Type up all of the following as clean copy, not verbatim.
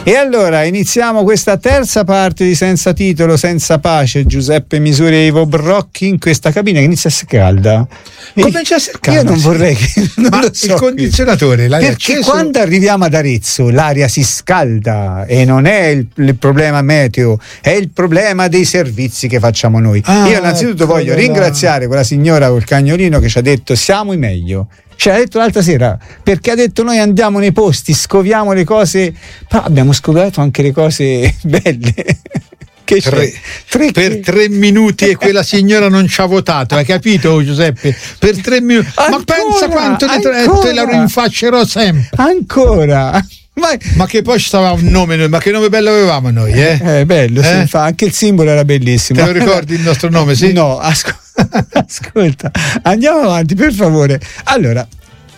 E allora iniziamo questa terza parte di Senza Titolo, Senza Pace. Giuseppe Misuri e Ivo Brocchi in questa cabina che inizia a essere calda. Comincia a essere calda. Io non vorrei che ma lo so, il condizionatore l'hai perché acceso? Quando arriviamo ad Arezzo l'aria si scalda e non è il problema meteo, è il problema dei servizi che facciamo noi. Io innanzitutto voglio ringraziare quella signora col cagnolino che ci ha detto siamo i meglio. Ci ha detto l'altra sera, perché ha detto noi andiamo nei posti, scoviamo le cose, però abbiamo scovato anche le cose belle. Che per 3 minuti e quella signora non ci ha votato, hai capito Giuseppe? Per 3 minuti. Ma pensa quanto te la rinfaccerò sempre. Ancora. Ma che poi ci stava un nome, ma che nome bello avevamo noi, bello, sì, anche il simbolo era bellissimo. Te lo ricordi il nostro nome, sì? No, ascolta, andiamo avanti per favore. Allora,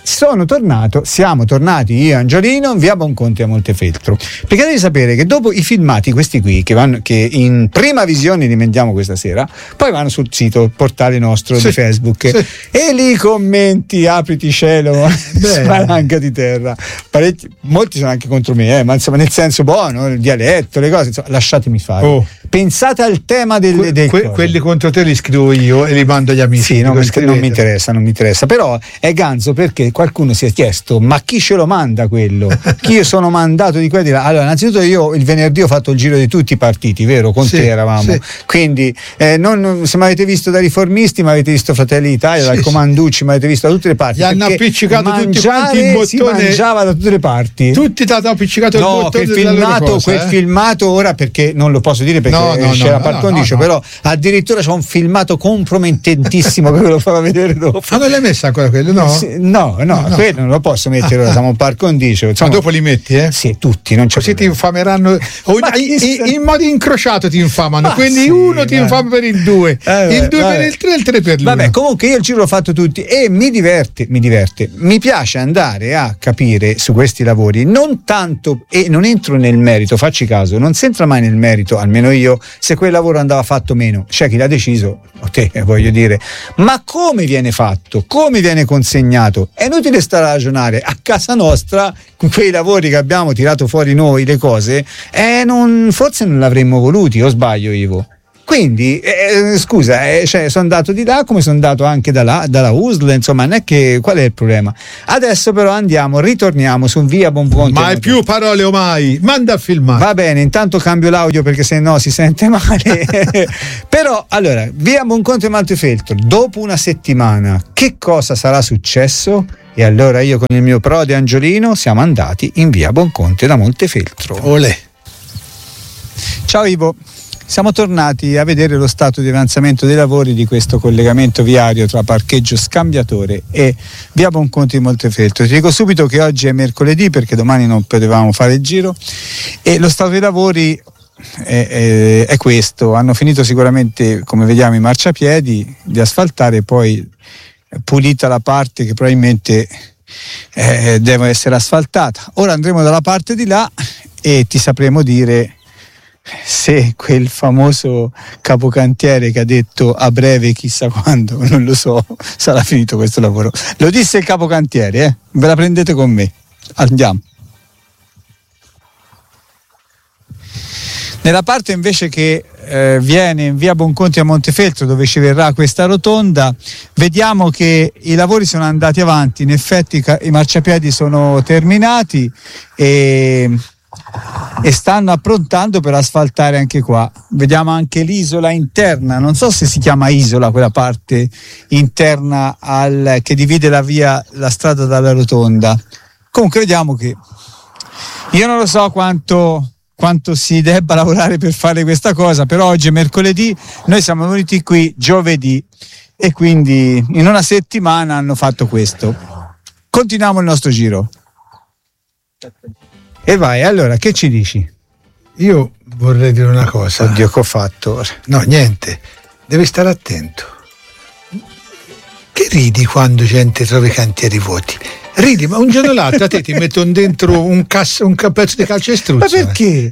siamo tornati io e Angiolino in via Bonconti a Montefeltro, perché devi sapere che dopo i filmati questi qui che in prima visione li mandiamo questa sera, poi vanno sul sito, il portale nostro di Facebook, e lì commenti, apriti cielo, spalanca di terra, molti sono anche contro me, ma insomma nel senso buono, il dialetto, le cose, insomma, lasciatemi fare. Pensate al tema quelli contro te li scrivo io e li mando agli amici. Sì, non mi interessa, però è ganzo perché qualcuno si è chiesto ma chi ce lo manda quello? Chi io sono mandato di qua e di là? Allora, innanzitutto io il venerdì ho fatto il giro di tutti i partiti, vero? Con te eravamo. Sì. Quindi se mi avete visto da Riformisti, mi avete visto Fratelli d'Italia, dal Comanducci, mi avete visto da tutte le parti. Gli hanno appiccicato tutti quanti il bottone. Si mangiava da tutte le parti. Tutti ti hanno appiccicato il bottone. Quel filmato ora, perché non lo posso dire perché c'era par condicio, però addirittura c'è un filmato compromettentissimo che ve lo farò vedere dopo. Ma non l'hai messa ancora quello? No. No, quello non lo posso mettere ora, siamo par condicio. Ma dopo li metti, Sì, tutti, non c'è così problema. ti infameranno in modo incrociato ti infamano, quindi uno ti infama per il 2, il 2 per il 3 e il 3 per l'1. Vabbè, comunque io il giro l'ho fatto tutti e mi diverte, mi piace andare a capire su questi lavori, non tanto, e non entro nel merito, facci caso, non si entra mai nel merito, almeno io, se quel lavoro andava fatto meno, c'è chi l'ha deciso, te voglio dire, ma come viene fatto, come viene consegnato? È inutile stare a ragionare a casa nostra con quei lavori che abbiamo tirato fuori noi, le cose, forse non l'avremmo voluti, o sbaglio Ivo? Quindi scusa, sono andato di là come sono andato anche dalla USL, insomma, non è che qual è il problema. Adesso però ritorniamo su via Bonconti. Mai più parole o mai, manda a filmare. Va bene, intanto cambio l'audio perché se no si sente male. Però allora, via Bonconti a Montefeltro, dopo una settimana che cosa sarà successo? E allora io con il mio prode Angiolino siamo andati in via Bonconti da Montefeltro. Olè. Ciao Ivo. Siamo tornati a vedere lo stato di avanzamento dei lavori di questo collegamento viario tra parcheggio Scambiatore e via Bonconti di Montefeltro. Ti dico subito che oggi è mercoledì perché domani non potevamo fare il giro e lo stato dei lavori è questo. Hanno finito sicuramente, come vediamo, i marciapiedi di asfaltare, poi pulita la parte che probabilmente deve essere asfaltata. Ora andremo dalla parte di là e ti sapremo dire se quel famoso capocantiere che ha detto a breve chissà quando, non lo so, sarà finito questo lavoro. Lo disse il capocantiere, ve la prendete con me. Andiamo. Nella parte invece che viene in via Bonconti a Montefeltro, dove ci verrà questa rotonda, vediamo che i lavori sono andati avanti. In effetti i marciapiedi sono terminati e stanno approntando per asfaltare anche qua. Vediamo anche l'isola interna, non so se si chiama isola quella parte interna che divide la strada dalla rotonda. Comunque vediamo che io non lo so quanto si debba lavorare per fare questa cosa, però oggi è mercoledì, noi siamo venuti qui giovedì e quindi in una settimana hanno fatto questo. Continuiamo il nostro giro. E vai, allora, che ci dici? Io vorrei dire una cosa. Oddio, che ho fatto? No, niente, devi stare attento. Che ridi quando gente trova i cantieri vuoti? Ridi, ma un giorno o l'altro a te ti mettono dentro un pezzo di calcestruzzo. Ma perché?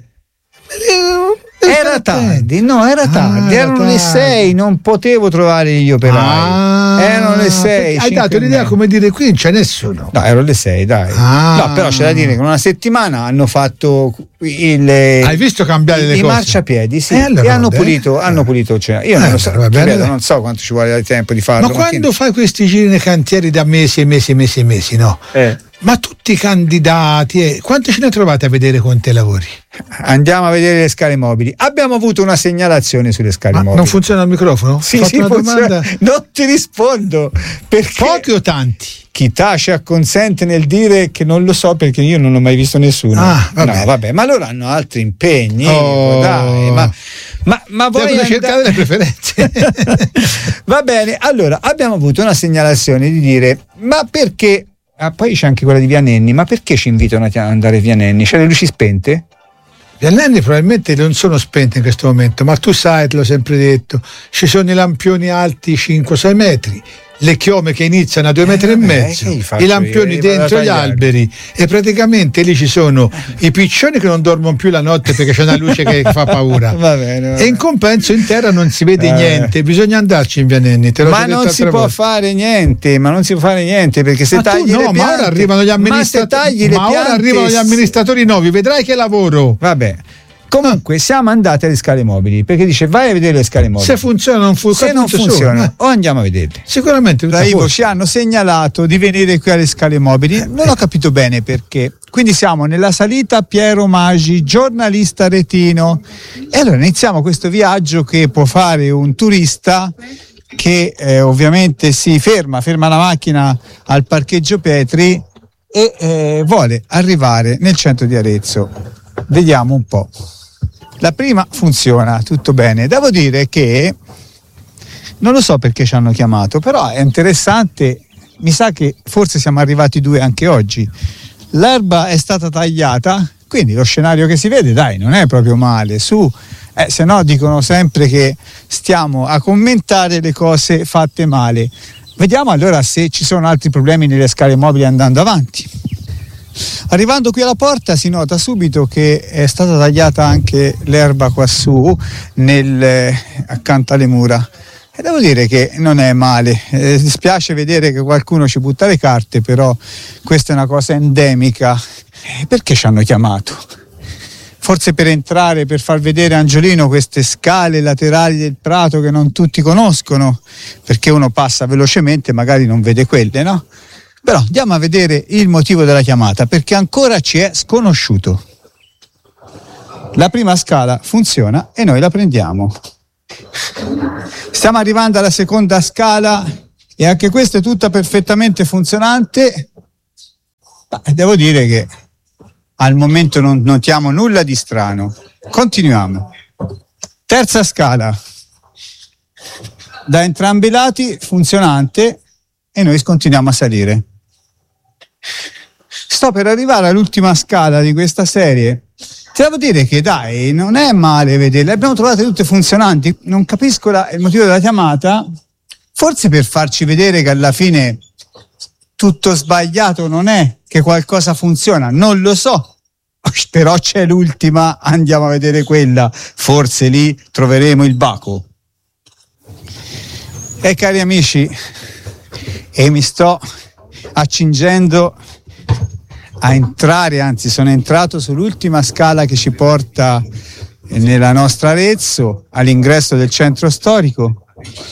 Era tardi, erano le 6, non potevo trovare gli operai. erano le 6. Hai dato l'idea come dire qui non c'è nessuno. No, erano le 6, dai. No, però c'è da dire che in una settimana hanno fatto hai visto cambiare le cose? I marciapiedi, sì, e hanno pulito il cenere. Io non so quanto ci vuole tempo di farlo. Ma quando fai questi giri nei cantieri da mesi e mesi, no? Ma tutti i candidati, quanto ce ne trovate a vedere con te lavori? Andiamo a vedere le scale mobili. Abbiamo avuto una segnalazione sulle scale mobili. Non funziona il microfono? Sì, funziona. Non ti rispondo. Perché pochi o tanti? Chi tace acconsente nel dire che non lo so, perché io non ho mai visto nessuno. Vabbè, ma loro hanno altri impegni. Dai, ma voglio cercare le preferenze. Va bene, allora abbiamo avuto una segnalazione di dire: ma perché? Poi c'è anche quella di Via Nenni, ma perché ci invitano ad andare Via Nenni? C'è le luci spente? Via Nenni probabilmente non sono spente in questo momento, ma tu sai, te l'ho sempre detto, ci sono i lampioni alti 5-6 metri, le chiome che iniziano a 2,5 metri, i lampioni dentro gli alberi, e praticamente lì ci sono i piccioni che non dormono più la notte perché c'è una luce che fa paura. Va bene. E in compenso in terra non si vede niente, bisogna andarci in Via Nenni. Ma non si può fare niente, perché se tagli le piante, ma ora arrivano gli amministratori nuovi, vedrai che lavoro. Vabbè. Comunque siamo andati alle scale mobili, perché dice vai a vedere le scale mobili. Se funzionano, se non funzionano, o andiamo a vederle. Sicuramente. Ci hanno segnalato di venire qui alle scale mobili, non ho capito bene perché. Quindi siamo nella salita Piero Maggi, giornalista retino, e allora iniziamo questo viaggio che può fare un turista che ovviamente si ferma la macchina al parcheggio Petri e vuole arrivare nel centro di Arezzo. Vediamo un po'. La prima funziona, tutto bene. Devo dire che non lo so perché ci hanno chiamato, però è interessante. Mi sa che forse siamo arrivati 2 anche oggi. L'erba è stata tagliata, quindi lo scenario che si vede, dai, non è proprio male. Se no dicono sempre che stiamo a commentare le cose fatte male. Vediamo allora se ci sono altri problemi nelle scale mobili andando avanti. Arrivando qui alla porta si nota subito che è stata tagliata anche l'erba qua su, accanto alle mura, e devo dire che non è male. Dispiace vedere che qualcuno ci butta le carte, però questa è una cosa endemica. Perché ci hanno chiamato? Forse per far vedere a Angiolino queste scale laterali del prato che non tutti conoscono, perché uno passa velocemente e magari non vede quelle, no? Però andiamo a vedere il motivo della chiamata, perché ancora ci è sconosciuto. La prima scala funziona e noi la prendiamo. Stiamo arrivando alla seconda scala e anche questa è tutta perfettamente funzionante. Devo dire che al momento non notiamo nulla di strano. Continuiamo. Terza scala. Da entrambi i lati funzionante e noi continuiamo a salire. Sto per arrivare all'ultima scala di questa serie. Ti devo dire che dai, non è male vederle, le abbiamo trovate tutte funzionanti. Non capisco il motivo della chiamata, forse per farci vedere che alla fine tutto sbagliato non è, che qualcosa funziona, non lo so, però c'è l'ultima, andiamo a vedere quella, forse lì troveremo il baco. E cari amici, e mi sto accingendo a entrare, anzi sono entrato sull'ultima scala che ci porta nella nostra Arezzo, all'ingresso del centro storico.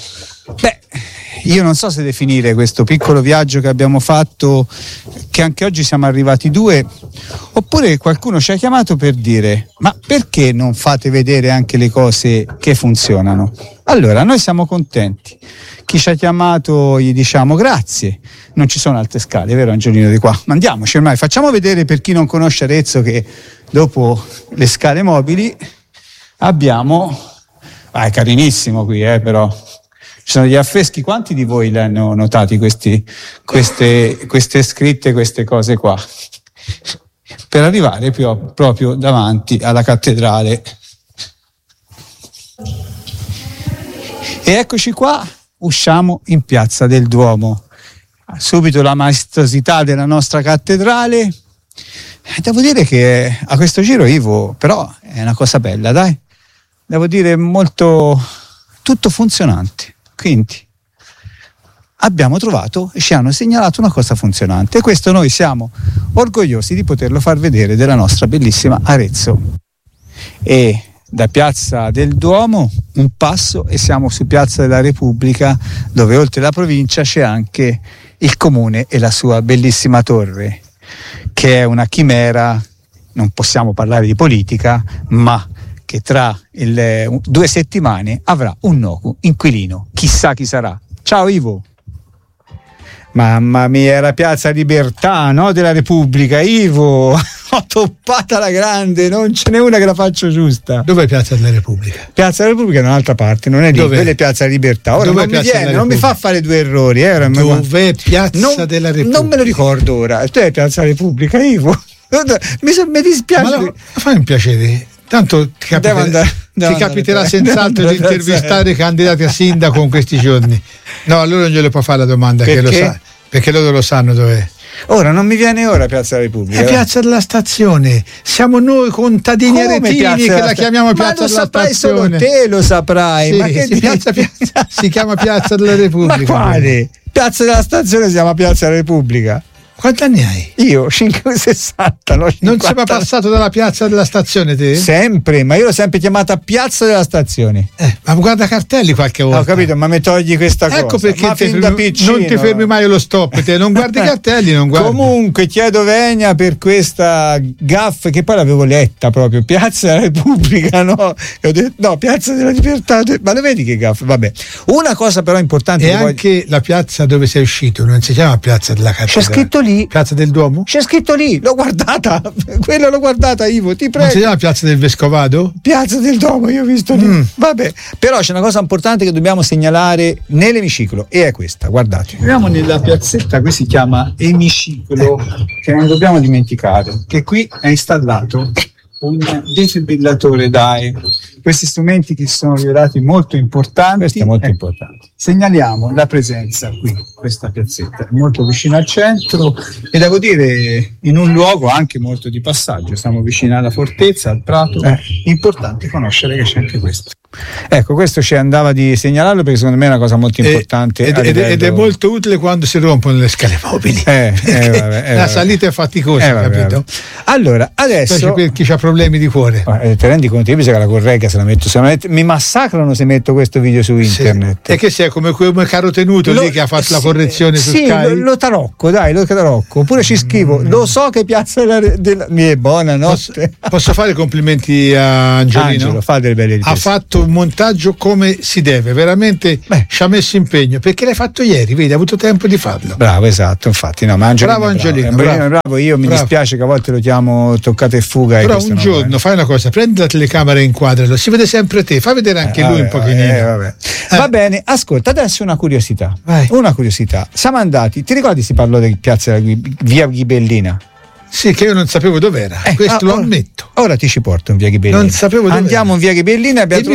Io non so se definire questo piccolo viaggio che abbiamo fatto, che anche oggi siamo arrivati 2, oppure qualcuno ci ha chiamato per dire: ma perché non fate vedere anche le cose che funzionano? Allora, noi siamo contenti. Chi ci ha chiamato gli diciamo grazie. Non ci sono altre scale, vero Angiolino di qua? Ma andiamoci ormai, facciamo vedere per chi non conosce Arezzo che dopo le scale mobili abbiamo... è carinissimo qui, però... Ci sono gli affreschi, quanti di voi li hanno notati queste scritte, queste cose qua? Per arrivare proprio davanti alla cattedrale. E eccoci qua, usciamo in Piazza del Duomo. Subito la maestosità della nostra cattedrale. Devo dire che a questo giro, Ivo, però è una cosa bella, dai. Devo dire molto... tutto funzionante. Quindi abbiamo trovato e ci hanno segnalato una cosa funzionante, e questo noi siamo orgogliosi di poterlo far vedere della nostra bellissima Arezzo. E da Piazza del Duomo un passo e siamo su Piazza della Repubblica, dove oltre la provincia c'è anche il comune e la sua bellissima torre, che è una chimera. Non possiamo parlare di politica, ma che tra 2 settimane avrà un nuovo inquilino, chissà chi sarà. Ciao Ivo. Mamma mia, era Piazza Libertà, no? Della Repubblica. Ivo, ho toppata la grande, non ce n'è una che la faccio giusta. Dov'è Piazza della Repubblica? Piazza della Repubblica è un'altra parte, non è lì, quella è Piazza Libertà. Ora non mi fa fare 2 errori. Dov'è Piazza della Repubblica? Non me lo ricordo ora. Tu è Piazza Repubblica, Ivo. Mi dispiace. Ma fammi un piacere. Tanto ti capiterà senz'altro di intervistare candidati a sindaco in questi giorni. No, allora non glielo può fare la domanda, che lo sa, perché loro lo sanno dov'è. Ora non mi viene ora Piazza della Repubblica. È Piazza della Stazione. Siamo noi contadini aretini che la chiamiamo Piazza della Stazione. Solo te lo saprai. Sì, ma che si chiama Piazza della Repubblica. Ma quale? Piazza della Stazione si chiama Piazza della Repubblica. Quanti anni hai? Io 5,60. Non sei mai passato dalla Piazza della Stazione te? Sempre, ma io l'ho sempre chiamata Piazza della Stazione. Ma guarda cartelli qualche volta. Ho capito, ma mi togli questa cosa. Ecco perché non ti fermi mai allo stop, te non guardi i cartelli, non guardi. Comunque chiedo venia per questa gaffe che poi l'avevo letta proprio, Piazza della Repubblica, no? E ho detto no, Piazza della Libertà, ma lo vedi che gaffe? Vabbè. Una cosa però importante. E anche la piazza dove sei uscito non si chiama Piazza della Cattedrale. C'è scritto lì. Piazza del Duomo? C'è scritto lì, l'ho guardata, quella l'ho guardata Ivo, ti prego. Non si chiama Piazza del Vescovado? Piazza del Duomo, io ho visto lì. Vabbè, però c'è una cosa importante che dobbiamo segnalare nell'emiciclo, e è questa, guardate. Andiamo nella piazzetta, qui si chiama emiciclo, che non dobbiamo dimenticare, che qui è installato un defibrillatore DAE. Questi strumenti che sono rivelati molto importanti. Importanti. Segnaliamo la presenza qui, questa piazzetta, molto vicino al centro, e devo dire in un luogo anche molto di passaggio. Siamo vicini alla fortezza, al prato. Importante conoscere che c'è anche questo. Ecco, questo ci andava di segnalarlo perché secondo me è una cosa molto importante. Ed è molto utile quando si rompono le scale mobili. La salita è faticosa, capito? Allora, adesso. Specie per chi ha problemi di cuore. Ti rendi conto? Io penso che la corregga se la metto. Mi massacrano se metto questo video su internet. Sì. E che sei come caro tenuto lì che ha fatto la correzione su Sky? Lo tarocco, lo tarocco. Oppure ci scrivo, lo so che Piazza della buonanotte. Posso fare complimenti a Angelino? Angelo, fa delle belle riprese. Ha fatto un montaggio come si deve, veramente ci ha messo impegno, perché l'hai fatto ieri, vedi, ha avuto tempo di farlo. Bravo, esatto, infatti. No, ma Angelino, bravo. Io mi dispiace che a volte lo chiamo toccata e fuga. Però un giorno fai una cosa, prendi la telecamera e inquadralo, si vede sempre te, fa vedere anche lui un pochino. Va bene, ascolta, adesso una curiosità. Vai. Una curiosità. Siamo andati, ti ricordi si parlò di Piazza Via Ghibellina? Sì, che io non sapevo dov'era, questo lo ammetto. Ora ti ci porto in Via Ghibellina. Non sapevo dov'era. Andiamo in Via Ghibellina e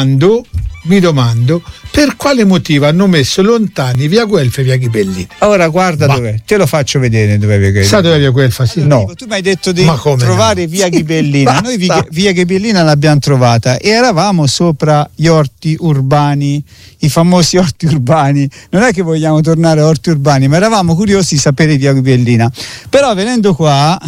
mi domando per quale motivo hanno messo lontani Via Guelfa e Via Ghibellina. Ora guarda dov'è, te lo faccio vedere dove è Via Ghibellina. Sa dove è Via Guelfa? Sì. No. Tu mi hai detto di trovare Via Ghibellina. Noi Via Ghibellina l'abbiamo trovata e eravamo sopra gli orti urbani, i famosi orti urbani. Non è che vogliamo tornare a orti urbani, ma eravamo curiosi di sapere Via Ghibellina. Però venendo qua,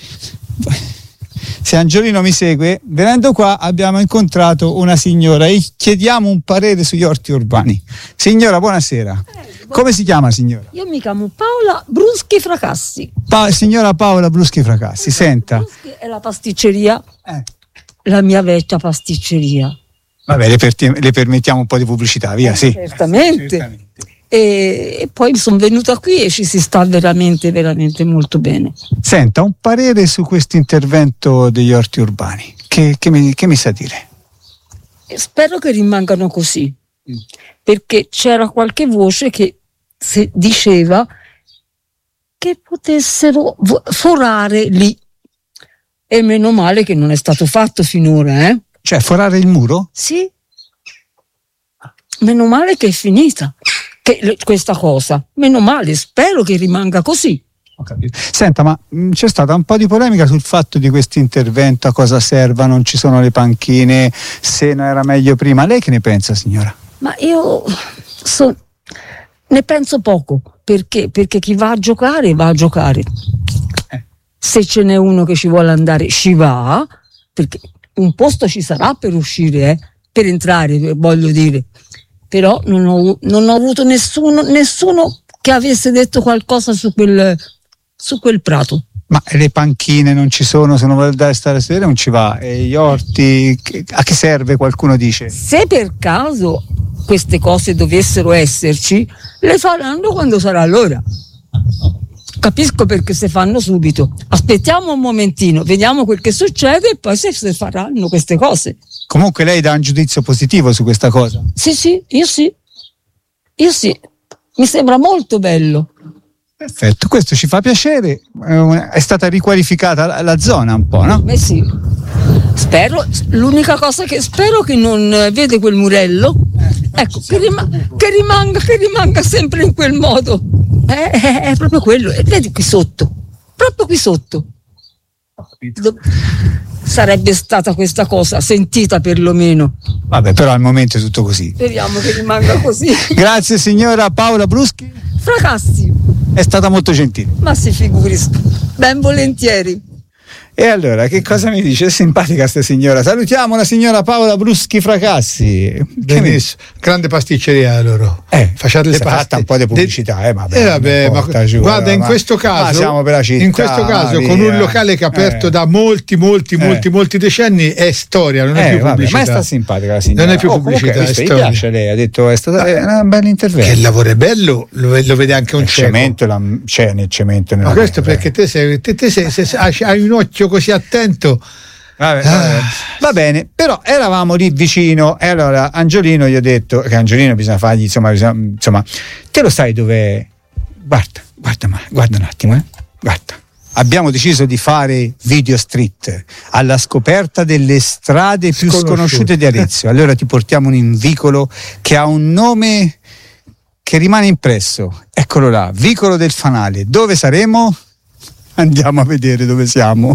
se Angiolino mi segue, venendo qua abbiamo incontrato una signora e chiediamo un parere sugli orti urbani. Signora, buonasera. Come si chiama, signora? Io mi chiamo Paola Bruschi Fracassi. Signora Paola Bruschi Fracassi, senta. Bruschi è la pasticceria, la mia vecchia pasticceria. Vabbè, le permettiamo un po' di pubblicità, via, sì. Certamente. E poi sono venuta qui e ci si sta veramente, veramente molto bene. Senta, un parere su questo intervento degli orti urbani. Che mi sa dire? Spero che rimangano così, perché c'era qualche voce che diceva che potessero forare lì, e meno male che non è stato fatto finora, Cioè forare il muro? Sì, meno male che è finita questa cosa, meno male, spero che rimanga così. Ho capito. Senta, ma c'è stata un po' di polemica sul fatto di questo intervento, a cosa serva, non ci sono le panchine, se non era meglio prima. Lei che ne pensa, signora? Ma io ne penso poco, perché chi va a giocare va a giocare. Se ce n'è uno che ci vuole andare ci va, perché un posto ci sarà per uscire, per entrare, voglio dire. Però non ho avuto nessuno che avesse detto qualcosa su quel prato. Ma le panchine non ci sono, se non vuole andare a stare a sedere non ci va, e gli orti, a che serve, qualcuno dice? Se per caso queste cose dovessero esserci, le faranno quando sarà l'ora. Capisco perché se fanno subito. Aspettiamo un momentino, vediamo quel che succede e poi se faranno queste cose. Comunque lei dà un giudizio positivo su questa cosa? Sì, io sì. Mi sembra molto bello. Perfetto, questo ci fa piacere. È stata riqualificata la zona un po', no? Beh sì. Spero, l'unica cosa che spero che non vede quel murello, ecco, che rimanga sempre in quel modo. È proprio quello. E vedi qui sotto, proprio qui sotto. Sarebbe stata questa cosa sentita perlomeno. Vabbè, però al momento è tutto così. Speriamo che rimanga così. Grazie signora Paola Bruschi. Fracassi. È stata molto gentile. Ma si figuri, ben volentieri. E allora, che cosa mi dice? È simpatica sta signora. Salutiamo la signora Paola Bruschi Fracassi. Benissimo. Grande pasticceria loro. Facciate le fatta un po' di pubblicità, guarda, in questo caso, siamo per la città, in questo caso con un locale che è aperto da molti decenni, è storia, non è più pubblicità. Ma è sta simpatica la signora. Non è più pubblicità, comunque, è storia. Mi piace, lei ha detto è un bel intervento. Che il lavoro è bello, lo vede anche un cemento, c'è nel cemento. Ma questo perché te hai un occhio così attento. Va bene, però eravamo lì vicino e allora Angiolino gli ho detto che Angiolino bisogna fargli insomma, te lo sai dove? Guarda un attimo, guarda. Abbiamo deciso di fare video street alla scoperta delle strade più sconosciute di Arezzo. Allora ti portiamo in un vicolo che ha un nome che rimane impresso. Eccolo là, Vicolo del Fanale. Dove saremo? Andiamo a vedere dove siamo.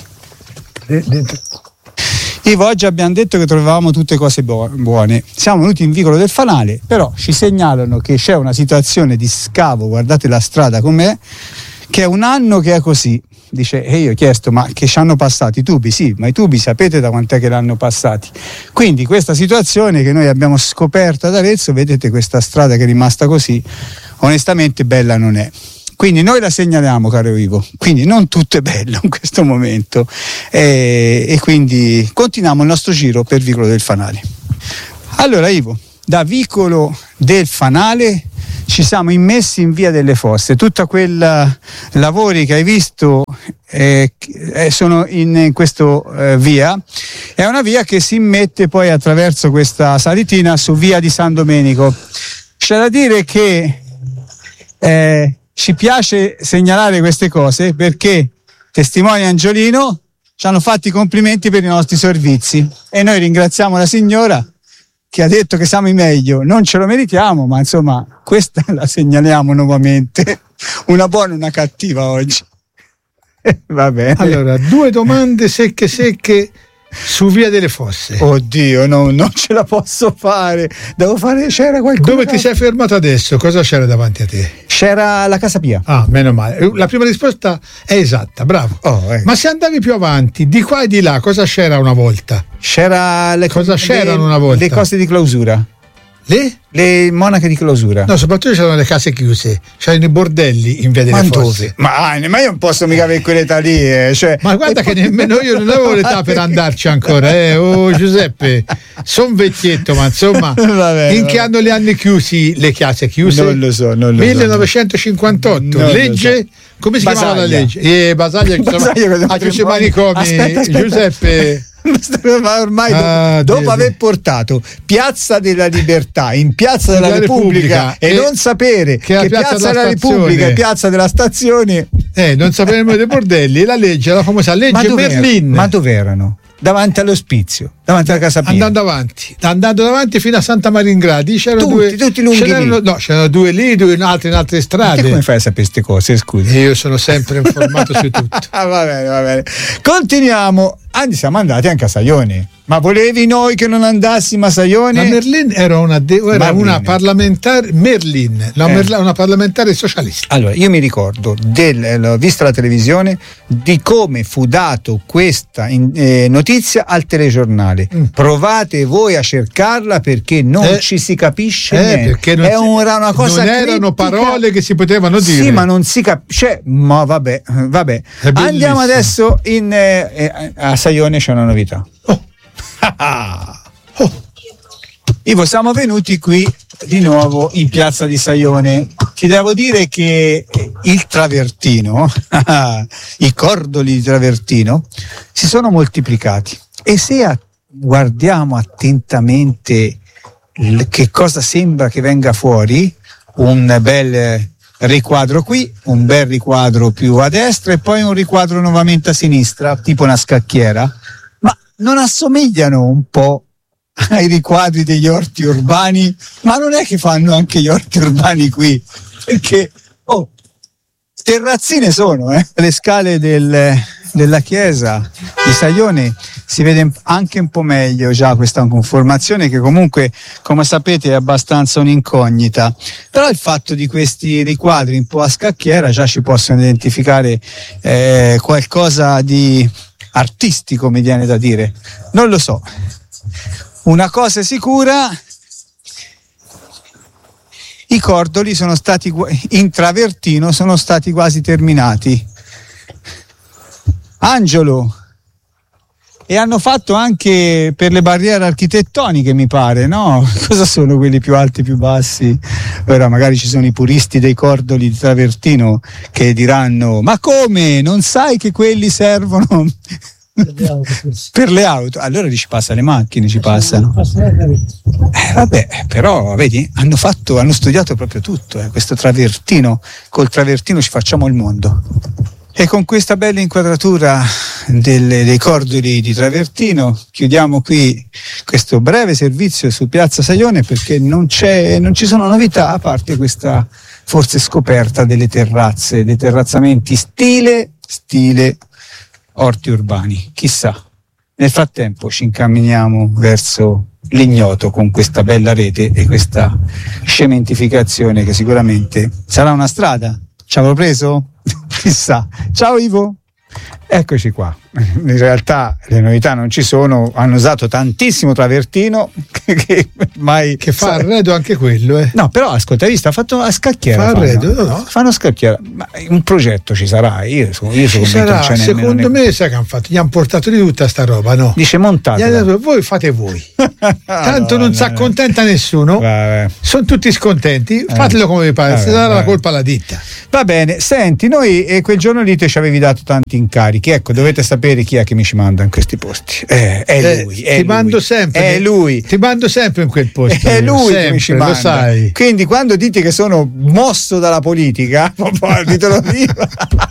Ivo, oggi abbiamo detto che trovavamo tutte cose buone. Siamo venuti in Vicolo del Fanale, però ci segnalano che c'è una situazione di scavo, guardate la strada com'è, che è un anno che è così. Dice, e io ho chiesto, ma che ci hanno passati i tubi? Sì, ma i tubi sapete da quant'è che l'hanno passati? Quindi questa situazione che noi abbiamo scoperto ad Arezzo, vedete questa strada che è rimasta così, onestamente bella non è. Quindi noi la segnaliamo, caro Ivo, quindi non tutto è bello in questo momento e quindi continuiamo il nostro giro per Vicolo del Fanale. Allora Ivo, da Vicolo del Fanale ci siamo immessi in Via delle Fosse, tutta quella lavori che hai visto sono in questa via, è una via che si immette poi attraverso questa salitina su Via di San Domenico. C'è da dire che ci piace segnalare queste cose perché testimoni Angiolino ci hanno fatto i complimenti per i nostri servizi e noi ringraziamo la signora che ha detto che siamo i meglio, non ce lo meritiamo, ma insomma questa la segnaliamo nuovamente, una buona e una cattiva oggi. Va bene. Allora, 2 domande secche su Via delle Fosse. Oddio, no, non ce la posso fare. C'era qualcuno. Dove ti sei fermato adesso? Cosa c'era davanti a te? C'era la Casa Pia. Ah, meno male. La prima risposta è esatta, bravo. Ma se andavi più avanti, di qua e di là, cosa c'era una volta? C'erano una volta? Le cose di clausura. Le monache di clausura. No, soprattutto c'erano le case chiuse, c'erano i bordelli in Via delle Fosse. Ma io non posso mica avere quell'età lì. Ma guarda che nemmeno io non avevo l'età per andarci ancora. Giuseppe, son vecchietto, ma insomma, che anno li hanno chiusi le case chiuse? Non lo so. 1958. Legge? Come si chiamava la legge? Basaglia ha chiuso i manicomi. Aspetta. Giuseppe. Ormai dopo aver portato Piazza della Libertà in Piazza della Repubblica e non sapere che Piazza della Repubblica è Piazza della Stazione, non sapevamo dei bordelli, la legge, la famosa legge Merlin. Ma dove erano? Davanti all'ospizio, davanti alla Casa Pia. Andando davanti fino a Santa Maringradi c'erano tutti lunghi lì. No, c'erano 2 lì, in altre strade. E come fai a sapere queste cose, scusi? Io sono sempre informato su tutto. Va bene. Continuiamo. Siamo andati anche a Saione. Ma volevi noi che non andassimo a Saione? Ma Merlin era una parlamentare, una parlamentare socialista. Allora, io mi ricordo, l'ho vista la televisione, di come fu dato questa notizia al telegiornale. Provate voi a cercarla perché non ci si capisce niente. Perché era una cosa non erano parole che si potevano dire. Sì, ma non si capisce. Ma vabbè. Andiamo adesso a Saione, c'è una novità. Ivo, siamo venuti qui di nuovo in piazza di Saione. Ti devo dire che il travertino, i cordoli di travertino si sono moltiplicati, e se guardiamo attentamente che cosa sembra che venga fuori, un bel riquadro qui, un bel riquadro più a destra e poi un riquadro nuovamente a sinistra, tipo una scacchiera. Non assomigliano un po' ai riquadri degli orti urbani? Ma non è che fanno anche gli orti urbani qui? Perché, terrazzine sono, Le scale della chiesa di Saione si vede anche un po' meglio già questa conformazione, che comunque, come sapete, è abbastanza un'incognita. Però il fatto di questi riquadri un po' a scacchiera già ci possono identificare qualcosa di artistico, mi viene da dire. Non lo so. Una cosa è sicura: i cordoli sono stati in travertino, sono stati quasi terminati. Angelo. E hanno fatto anche per le barriere architettoniche, mi pare, no? Cosa sono quelli più alti, più bassi? Ora magari ci sono i puristi dei cordoli di travertino che diranno: ma come? Non sai che quelli servono per le auto? Allora ci passano le macchine, ci passano. Vabbè, però vedi, hanno studiato proprio tutto, questo travertino. Col travertino ci facciamo il mondo. E con questa bella inquadratura dei cordoli di travertino chiudiamo qui questo breve servizio su Piazza Saione, perché non ci sono novità, a parte questa forse scoperta dei terrazzamenti stile orti urbani. Chissà. Nel frattempo ci incamminiamo verso l'ignoto con questa bella rete e questa cementificazione che sicuramente sarà una strada. Ci avrò preso? Chissà. Ciao Ivo. Eccoci qua. In realtà le novità non ci sono, hanno usato tantissimo travertino che fa arredo anche quello. No, però ascolta, hai visto, ha fatto a scacchiera. Fa arredo, no? Fanno scacchiera. Ma un progetto ci sarà, io secondo me sai che hanno fatto? Gli hanno portato di tutta sta roba, no? Dice montate. Voi fate voi. Tanto non si accontenta nessuno. Sono tutti scontenti, fatelo come vi pare, se darà la colpa alla ditta. Va bene, senti, noi quel giorno lì ci avevi dato tanti incarichi, ecco, dovete sapere chi è che mi ci manda in questi posti. È lui. Ti mando sempre. È lui. Ti mando sempre in quel posto. È lui sempre, che mi ci manda. Lo sai. Quindi quando dite che sono mosso dalla politica, ditelo prima.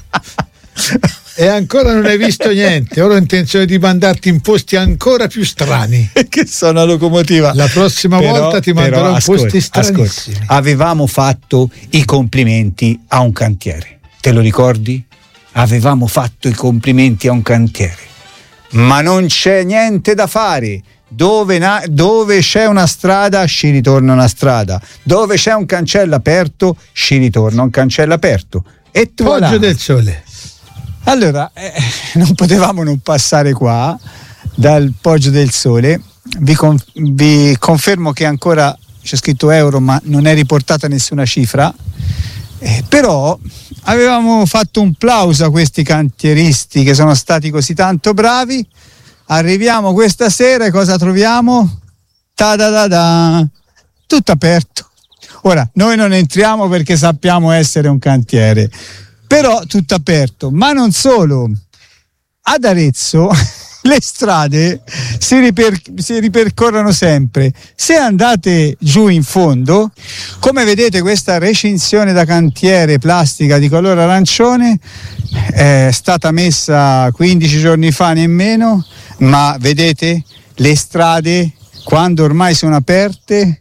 E ancora non hai visto niente. Ora ho intenzione di mandarti in posti ancora più strani. Che sono la locomotiva. La prossima volta ti manderò in posti stranissimi. Avevamo fatto i complimenti a un cantiere. Te lo ricordi? Avevamo fatto i complimenti a un cantiere. Ma non c'è niente da fare. Dove c'è una strada, ci ritorna una strada. Dove c'è un cancello aperto, ci ritorna un cancello aperto. E tu Poggio del Sole. Allora, non potevamo non passare qua dal Poggio del Sole. Vi confermo che ancora c'è scritto euro, ma non è riportata nessuna cifra. Però avevamo fatto un plauso a questi cantieristi che sono stati così tanto bravi. Arriviamo questa sera e cosa troviamo? Ta-da-da-da! Tutto aperto. Ora, noi non entriamo perché sappiamo essere un cantiere, però tutto aperto. Ma non solo, ad Arezzo le strade si ripercorrono sempre. Se andate giù in fondo, come vedete, questa recinzione da cantiere plastica di colore arancione è stata messa 15 giorni fa nemmeno, ma vedete le strade quando ormai sono aperte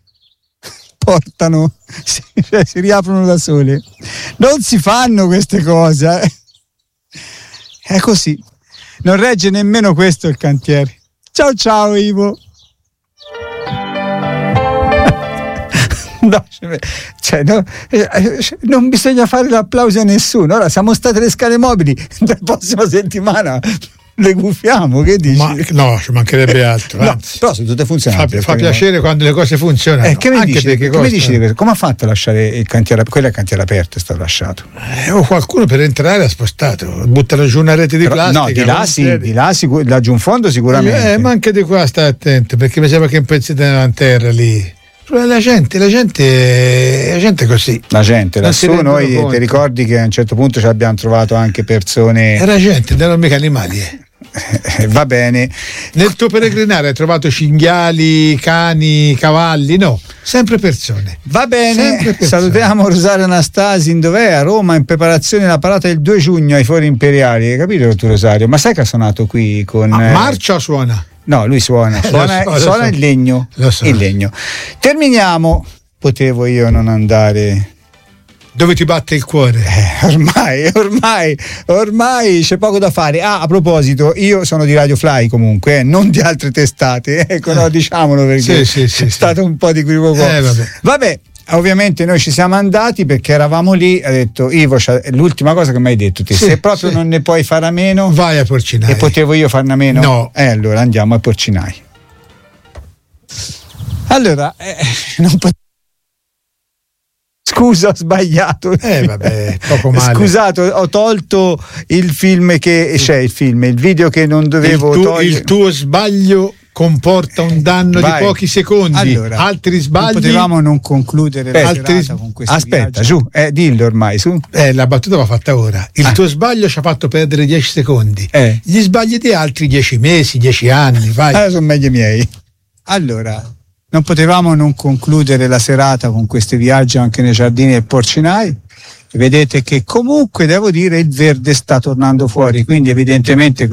si riaprono da sole. Non si fanno queste cose. È così. Non regge nemmeno questo il cantiere. Ciao Ivo. No, cioè, no, non bisogna fare l'applauso a nessuno. Ora siamo state le scale mobili, la prossima settimana le gufiamo, che dici? No, ci mancherebbe altro. No, però sono tutte funzionanti. Fa piacere quando le cose funzionano. Che mi dici di questo? Come ha fatto a lasciare il cantiere? Quello è il cantiere aperto, è stato lasciato. O qualcuno per entrare ha spostato, buttano giù una rete di plastica. No, di là laggiù in fondo sicuramente. Ma anche di qua stai attento, perché mi sembra che un pezzetto nella terra lì. La gente è così. La gente, lassù noi ti ricordi che a un certo punto ci abbiamo trovato anche persone. Era gente, non erano mica animali. Va bene. Nel tuo peregrinare hai trovato cinghiali, cani, cavalli? No, sempre persone. Va bene, salutiamo Rosario Anastasi, dov'è? A Roma, in preparazione della parata del 2 giugno ai Fori Imperiali. Hai capito tu, Rosario? Ma sai che ha suonato qui con. Marcia o suona? No, lui suona il legno. Lo so. Il legno. Terminiamo. Potevo io non andare. Dove ti batte il cuore? Ormai c'è poco da fare. A proposito, io sono di Radio Fly comunque, non di altre testate. Ecco, no, diciamolo perché sì, è stato un po' di equivoco. Vabbè. Ovviamente noi ci siamo andati perché eravamo lì. Ha detto Ivo, l'ultima cosa che mi hai detto te, se proprio non ne puoi fare a meno, vai a Porcinai. E potevo io farne a meno? No. Allora andiamo a Porcinai. Allora non Scusa, ho sbagliato. Vabbè, poco male. Scusate, ho tolto il film il video che non dovevo togliere. Il tuo sbaglio comporta un danno di pochi secondi. Allora, altri sbagli. Non potevamo non concludere la serata con questo. Aspetta, viaggio. Dillo ormai, su. La battuta va fatta ora. Il tuo sbaglio ci ha fatto perdere 10 secondi. Gli sbagli di altri 10 mesi, 10 anni, vai. Sono meglio miei. Allora, non potevamo non concludere la serata con questo viaggio anche nei giardini del Porcinai. Vedete che comunque, devo dire, il verde sta tornando fuori, quindi evidentemente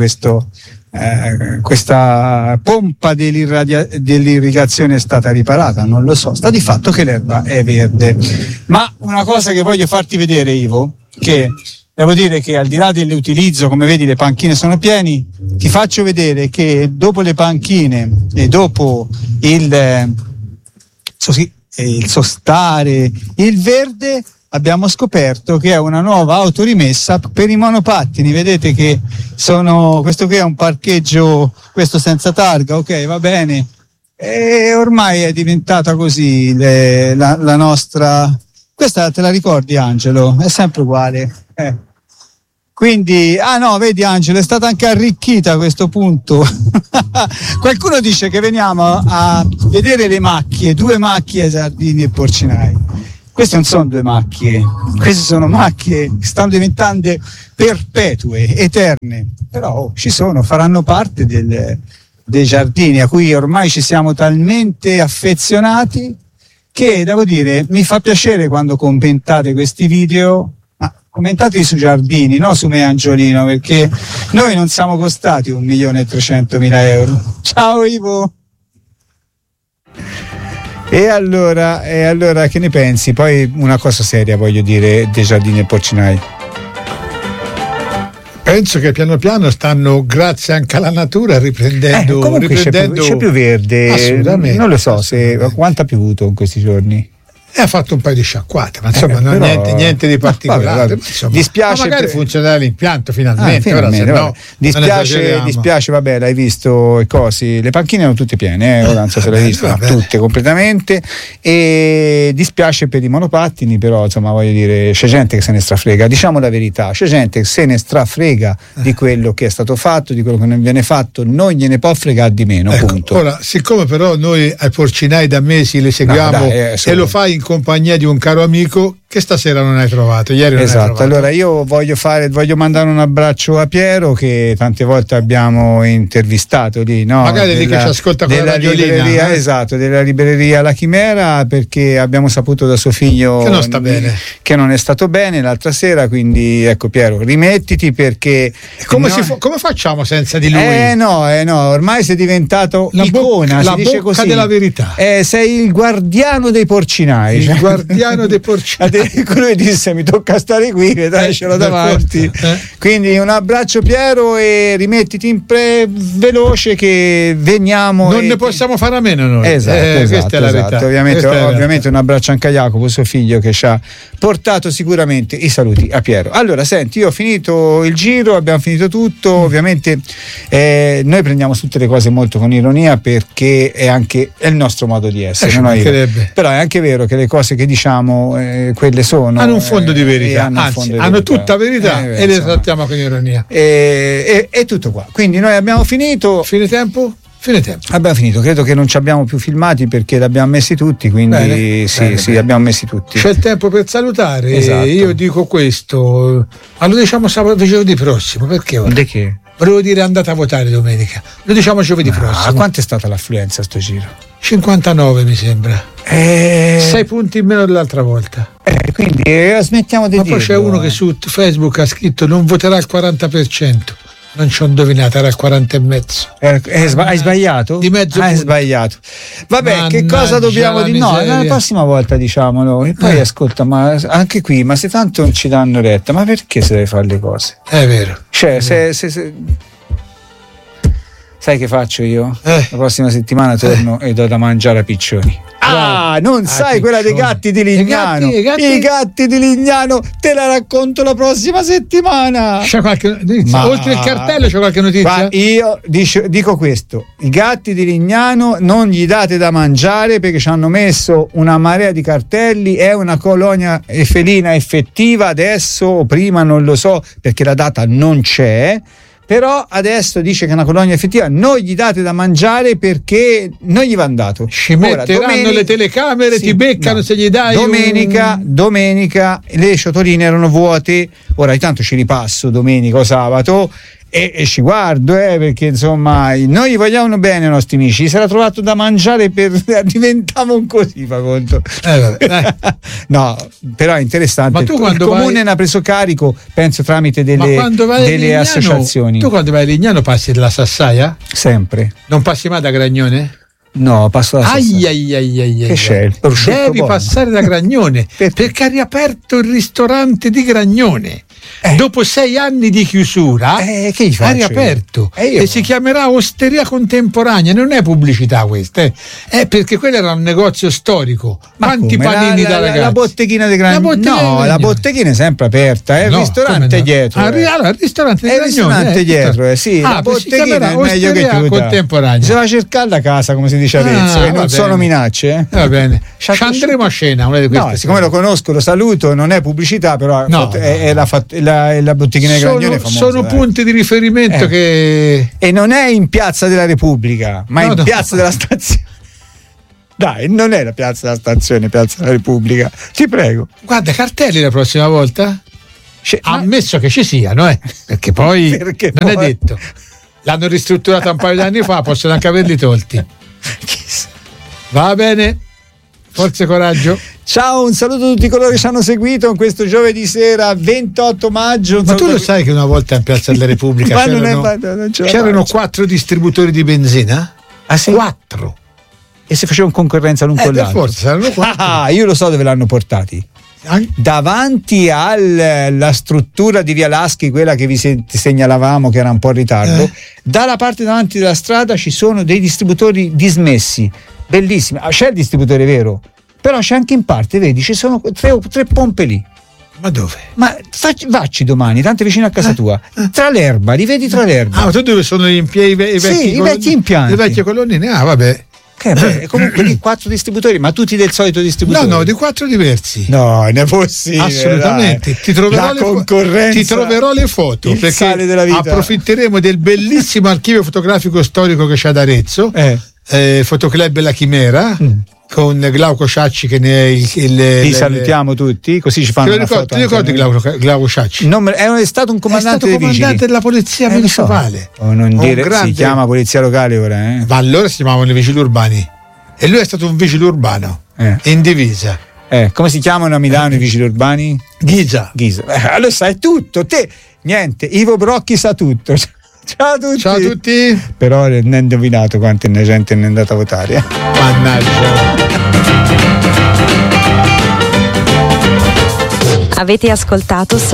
questa pompa dell'irrigazione è stata riparata, non lo so, sta di fatto che l'erba è verde. Ma una cosa che voglio farti vedere, Ivo, che devo dire che al di là dell'utilizzo, come vedi le panchine sono pieni, ti faccio vedere che dopo le panchine e dopo il sostare il verde, abbiamo scoperto che è una nuova autorimessa per i monopattini. Vedete che questo qui è un parcheggio, questo senza targa, ok, va bene, e ormai è diventata così la nostra. Questa te la ricordi, Angelo? È sempre uguale. Quindi, vedi Angelo, è stata anche arricchita a questo punto. Qualcuno dice che veniamo a vedere le macchie, 2 macchie ai giardini e Porcinai. Queste non sono 2 macchie, queste sono macchie che stanno diventando perpetue, eterne, però faranno parte dei giardini a cui ormai ci siamo talmente affezionati che, devo dire, mi fa piacere quando commentate questi video. Commentateli su Giardini, no su me Angiolino, perché noi non siamo costati 1.300.000 euro. Ciao Ivo! E allora che ne pensi? Poi una cosa seria voglio dire dei Giardini e Porcinai. Penso che piano piano stanno, grazie anche alla natura, riprendendo. C'è più verde. Assolutamente. Non lo so quanto ha piovuto in questi giorni. E ha fatto un paio di sciacquate, ma insomma niente di particolare. Vabbè. Dispiace, ma magari funzionerà l'impianto finalmente. Dispiace, vabbè, l'hai visto, le panchine erano tutte piene, ora non so se l'hai visto, tutte completamente, e dispiace per i monopattini, però insomma voglio dire, c'è gente che se ne strafrega, diciamo la verità, c'è gente che se ne strafrega di quello che è stato fatto, di quello che non viene fatto, non gliene può fregare di meno, punto. Ora, siccome però noi ai Porcinai da mesi le seguiamo e lo fai in compagnia di un caro amico che stasera non hai trovato, ieri non hai trovato. Allora io voglio mandare un abbraccio a Piero, che tante volte abbiamo intervistato lì, no? Magari lì che ci ascolta con la libreria, esatto, della libreria La Chimera, perché abbiamo saputo da suo figlio che non sta bene, che non è stato bene l'altra sera, quindi ecco Piero, rimettiti, perché come facciamo senza di lui? No, ormai sei diventato icona, la bocca della verità. Sei il guardiano dei Porcinai. Il guardiano dei Porcinai. lui disse mi tocca stare qui, vedacelo davanti. Quindi un abbraccio Piero e rimettiti in veloce che veniamo. Non ne possiamo fare a meno noi. Esatto, questa è la verità. Ovviamente un abbraccio anche a Jacopo, suo figlio, che ci ha portato sicuramente i saluti a Piero. Allora senti, io ho finito il giro, abbiamo finito tutto. Ovviamente noi prendiamo tutte le cose molto con ironia, perché è il nostro modo di essere, però è anche vero che le cose che diciamo quelle hanno un fondo di verità, hanno tutta verità e le trattiamo con ironia. È tutto qua, quindi noi abbiamo finito. Fine tempo. Abbiamo finito, credo che non ci abbiamo più filmati perché li abbiamo messi tutti, quindi bene. Abbiamo messi tutti. C'è il tempo per salutare. Esatto. Io dico questo, ma lo diciamo sabato giovedì prossimo, perché ora? Di che? Volevo dire andate a votare domenica, lo diciamo giovedì prossimo. Quanto è stata l'affluenza a sto giro? 59 mi sembra. 6 punti in meno dell'altra volta. Quindi smettiamo di dirlo. Ma poi c'è uno che su Facebook ha scritto non voterà il 40%. Non ci ho indovinato, era il 40,5. Hai sbagliato? Di mezzo hai sbagliato. Vabbè, che cosa dobbiamo dire? No, la prossima volta diciamolo. E poi ascolta, ma anche qui, ma se tanto non ci danno retta, ma perché se deve fare le cose? È vero. Cioè, sai che faccio io? La prossima settimana torno e do da mangiare a piccioni. Non sai quella dei gatti di Lignano? I gatti di Lignano te la racconto la prossima settimana. C'è qualche notizia? Oltre il cartello c'è qualche notizia? Io dico questo: i gatti di Lignano non gli date da mangiare perché ci hanno messo una marea di cartelli. È una colonia felina effettiva adesso o prima, non lo so, perché la data non c'è. Però adesso dice che è una colonia effettiva, non gli date da mangiare perché non gli va dato. Ci metteranno le telecamere, ti beccano se gli dai. Domenica le ciotoline erano vuote, ora intanto ci ripasso domenica o sabato e ci guardo, perché insomma noi gli vogliamo bene ai nostri amici. Si era trovato da mangiare diventava un così, fa conto. No, però è interessante. Ma tu il comune ne ha preso carico, penso tramite delle associazioni. Tu quando vai a Lignano passi della Sassaia? Sempre. Non passi mai da Gragnone? No, passo da Sassaia. Che c'è? Devi passare da Gragnone perché ha riaperto il ristorante di Gragnone. Dopo 6 anni di chiusura ha riaperto e si chiamerà Osteria Contemporanea. Non è pubblicità questa, è perché quello era un negozio storico. Quanti panini da ragazzi? La botteghina di Gragnone? No, la botteghina è sempre aperta, il ristorante dietro. Allora il ristorante di Gragnone, il ristorante dietro, sì, la botteghina è meglio che chiuda. Contemporanea. Si va a cercare la casa, come si dice a Arezzo, e non sono minacce. Va bene. Ci andremo a cena. No, siccome lo conosco, lo saluto, non è pubblicità, però è la botteghina di Gragnone famosa. Sono punti di riferimento che. E non è in Piazza della Repubblica, ma in Piazza della Stazione. Dai, non è la Piazza della Stazione, Piazza della Repubblica. Ti prego. Guarda, cartelli la prossima volta? Ammesso che ci siano, perché poi non è detto. L'hanno ristrutturata un paio di anni fa, possono anche averli tolti. Va bene. Forza e coraggio. Ciao, un saluto a tutti coloro che ci hanno seguito in questo giovedì sera 28 maggio. Ma tu lo sai che una volta in Piazza della Repubblica c'erano 4 distributori di benzina? Ah sì? 4. E se facevano concorrenza l'un con l'altro? Forse saranno 4. Io lo so dove l'hanno portati. Davanti alla struttura di Via Laschi, quella che vi segnalavamo che era un po' in ritardo, dalla parte davanti della strada ci sono dei distributori dismessi, bellissimi. C'è il distributore vero, però c'è anche in parte, vedi, ci sono tre pompe lì. Ma dove? Ma vacci domani, tanto vicino a casa tua, tra l'erba, li vedi tra l'erba. Tu dove sono i vecchi impianti, le vecchie colonnine? Vabbè. Comunque lì 4 distributori, ma tutti del solito distributore? No, di 4 diversi. No, non è possibile. Assolutamente. Ti troverò le foto, perché della vita. Approfitteremo del bellissimo archivio fotografico storico che c'è ad Arezzo, Fotoclub La Chimera, con Glauco Sciacci che ne è li salutiamo tutti, così ci fanno una foto. Ti ricordi Glauco Sciacci? È stato un comandante dei vigili, della polizia municipale. Non dire, si chiama polizia locale ora, Ma allora si chiamavano i vigili urbani e lui è stato un vigile urbano in divisa. Come si chiamano a Milano i vigili urbani? Ghisa. Allora sai tutto, te niente, Ivo Brocchi sa tutto. Ciao a tutti. Però non hai indovinato quanta gente ne è andata a votare. Mannaggia. Avete ascoltato